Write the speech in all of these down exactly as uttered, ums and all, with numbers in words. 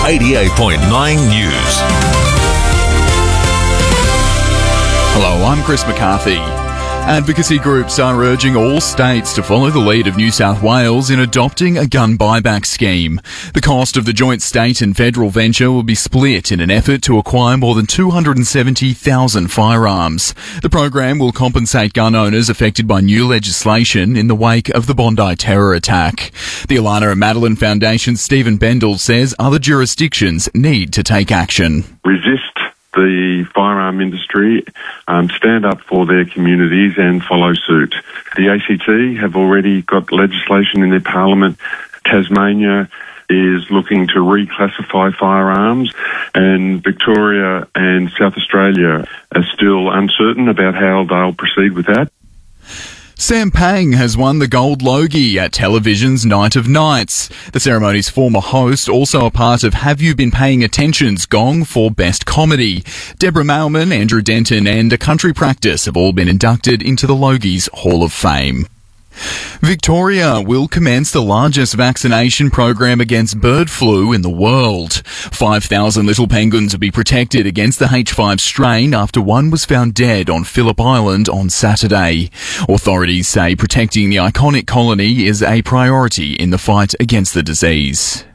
eighty-eight point nine News. Hello, I'm Chris McCarthy. Advocacy groups are urging all states to follow the lead of New South Wales in adopting a gun buyback scheme. The cost of the joint state and federal venture will be split in an effort to acquire more than two hundred seventy thousand firearms. The program will compensate gun owners affected by new legislation in the wake of the Bondi terror attack. The Alana and Madeline Foundation's Stephen Bendel says other jurisdictions need to take action. Resist the firearm industry, um, stand up for their communities and follow suit. The A C T have already got legislation in their parliament. Tasmania is looking to reclassify firearms, and Victoria and South Australia are still uncertain about how they'll proceed with that. Sam Pang has won the Gold Logie at television's Night of Nights. The ceremony's former host, also a part of Have You Been Paying Attention's Gong for Best Comedy. Deborah Mailman, Andrew Denton and A Country Practice have all been inducted into the Logie's Hall of Fame. Victoria will commence the largest vaccination program against bird flu in the world. five thousand little penguins will be protected against the H five strain after one was found dead on Phillip Island on Saturday. Authorities say protecting the iconic colony is a priority in the fight against the disease.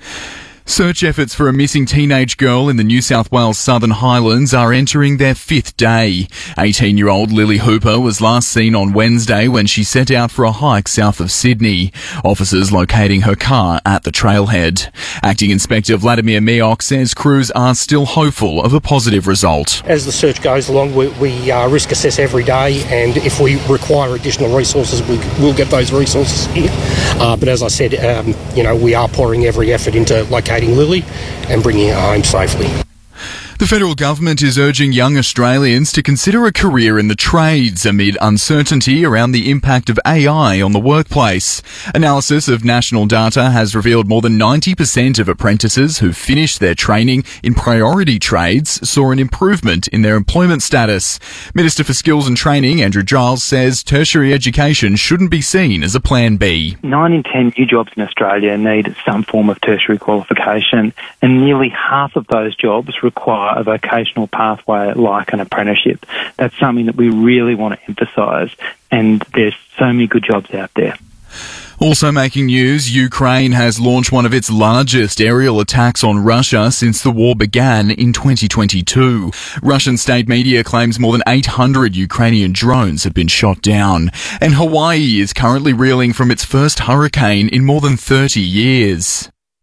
Search efforts for a missing teenage girl in the New South Wales Southern Highlands are entering their fifth day. eighteen-year-old Lily Hooper was last seen on Wednesday when she set out for a hike south of Sydney. Officers locating her car at the trailhead. Acting Inspector Vladimir Miok says crews are still hopeful of a positive result. As the search goes along, we, we uh, risk assess every day, and if we require additional resources, we, we'll get those resources here. Uh, but as I said, um, you know, we are pouring every effort into locating Lily and bringing her home safely. The federal government is urging young Australians to consider a career in the trades amid uncertainty around the impact of A I on the workplace. Analysis of national data has revealed more than ninety percent of apprentices who finished their training in priority trades saw an improvement in their employment status. Minister for Skills and Training, Andrew Giles, says tertiary education shouldn't be seen as a plan B. Nine in ten new jobs in Australia need some form of tertiary qualification, and nearly half of those jobs require a vocational pathway like an apprenticeship. That's something that we really want to emphasise, and there's so many good jobs out there. Also making news, Ukraine has launched one of its largest aerial attacks on Russia since the war began in twenty twenty-two. Russian state media claims more than eight hundred Ukrainian drones have been shot down. And Hawaii is currently reeling from its first hurricane in more than thirty years.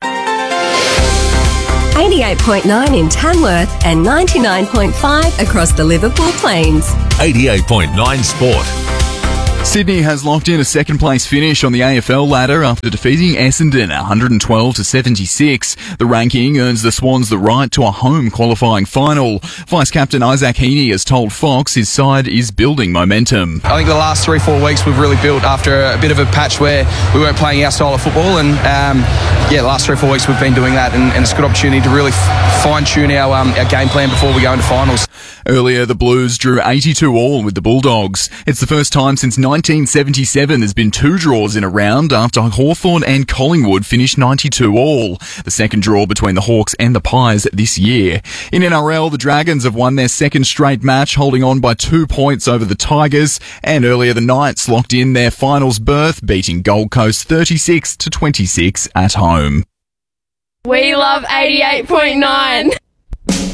eighty-eight point nine in Tamworth and ninety-nine point five across the Liverpool Plains. eighty-eight point nine Sport. Sydney has locked in a second-place finish on the A F L ladder after defeating Essendon one hundred twelve to seventy-six. The ranking earns the Swans the right to a home qualifying final. Vice-captain Isaac Heaney has told Fox his side is building momentum. I think the last three, four weeks we've really built after a bit of a patch where we weren't playing our style of football, and um, yeah, the last three, four weeks we've been doing that, and, and it's a good opportunity to really f- fine-tune our, um, our game plan before we go into finals. Earlier, the Blues drew eighty-two all with the Bulldogs. It's the first time since nineteen seventy-seven there's been two draws in a round after Hawthorn and Collingwood finished ninety-two all. The second draw between the Hawks and the Pies this year. In N R L, the Dragons have won their second straight match, holding on by two points over the Tigers. And earlier, the Knights locked in their finals berth, beating Gold Coast thirty-six to twenty-six at home. We love eighty-eight point nine.